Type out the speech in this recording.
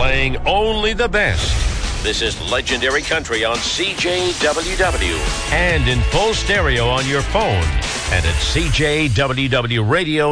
playing only the best. This is Legendary Country on CJWW and in full stereo on your phone and at CJWWradio.com.